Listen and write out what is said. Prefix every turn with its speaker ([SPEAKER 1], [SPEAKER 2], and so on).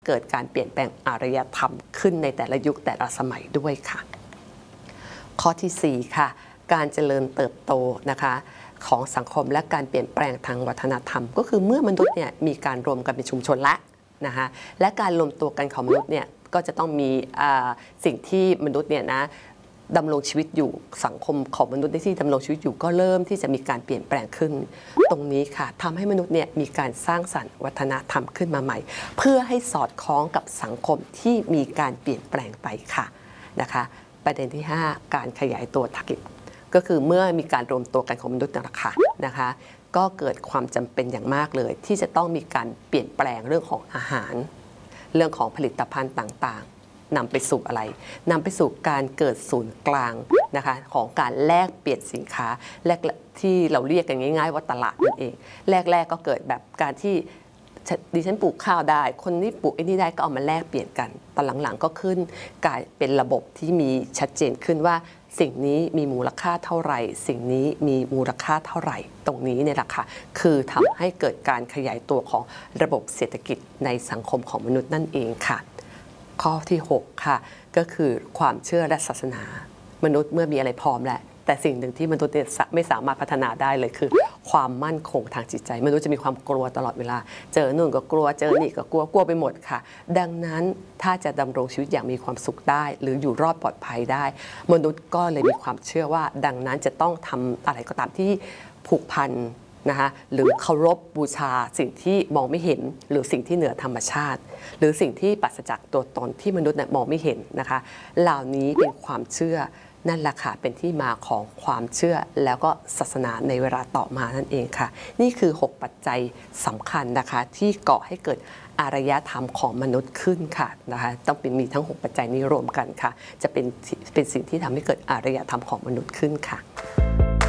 [SPEAKER 1] เกิดการเปลี่ยนแปลงอารยธรรมขึ้นในแต่ละยุคแต่ละสมัยด้วยค่ะข้อที่4ค่ะการเจริญเติบโตนะคะของสังคมและการเปลี่ยนแปลงทางวัฒนธรรมก็คือเมื่อมนุษย์เนี่ยมีการรวมกันเป็นชุมชนละนะคะและการรวมตัวกันของมนุษย์เนี่ยก็จะต้องมีสิ่งที่มนุษย์เนี่ยนะดำรงชีวิตอยู่สังคมของมนุษย์ที่ดำรงชีวิตอยู่ก็เริ่มที่จะมีการเปลี่ยนแปลงขึ้นตรงนี้ค่ะทำให้มนุษย์เนี่ยมีการสร้างสรรค์วัฒนธรรมขึ้นมาใหม่เพื่อให้สอดคล้องกับสังคมที่มีการเปลี่ยนแปลงไปค่ะนะคะประเด็นที่5การขยายตัวธุรกิจก็คือเมื่อมีการรวมตัวกันของมนุษย์นะคะก็เกิดความจำเป็นอย่างมากเลยที่จะต้องมีการเปลี่ยนแปลงเรื่องของอาหารเรื่องของผลิตภัณฑ์ต่างๆนำไปสู่อะไรนำไปสู่การเกิดศูนย์กลางนะคะของการแลกเปลี่ยนสินค้าแรกที่เราเรียกกันง่ายๆว่าตลาดนั่นเองแรกๆก็เกิดแบบการที่ดิฉันปลูกข้าวได้คนนี้ปลูกไอ้นี่ได้ก็เอามาแลกเปลี่ยนกันตอนหลังๆก็ขึ้นกลายเป็นระบบที่มีชัดเจนขึ้นว่าสิ่งนี้มีมูลค่าเท่าไหร่สิ่งนี้มีมูลค่าเท่าไหร่ตรงนี้เนี่ยแหละค่ะคือทำให้เกิดการขยายตัวของระบบเศรษฐกิจในสังคมของมนุษย์นั่นเองค่ะข้อที่6ค่ะก็คือความเชื่อและศาสนามนุษย์เมื่อมีอะไรพร้อมแล้วแต่สิ่งหนึ่งที่มนุษย์ไม่สามารถพัฒนาได้เลยคือความมั่นคงทางจิตใจมนุษย์จะมีความกลัวตลอดเวลาเจอนู่นก็กลัวเจอนี่ก็กลัวไปหมดค่ะดังนั้นถ้าจะดำรงชีวิตอย่างมีความสุขได้หรืออยู่รอดปลอดภัยได้มนุษย์ก็เลยมีความเชื่อว่าดังนั้นจะต้องทำอะไรก็ตามที่ผูกพันนะคะหรือเคารพบูชาสิ่งที่มองไม่เห็นหรือสิ่งที่เหนือธรรมชาติหรือสิ่งที่ปราศจากตัวตนที่มนุษย์มองไม่เห็นนะคะเหล่านี้เป็นความเชื่อนั่นแหละค่ะเป็นที่มาของความเชื่อแล้วก็ศาสนาในเวลาต่อมานั่นเองค่ะนี่คือ6ปัจจัยสำคัญนะคะที่ก่อให้เกิดอารยธรรมของมนุษย์ขึ้นค่ะนะคะต้องมีทั้ง6ปัจจัยนี้รวมกันค่ะจะเป็นสิ่งที่ทำให้เกิดอารยธรรมของมนุษย์ขึ้นค่ะ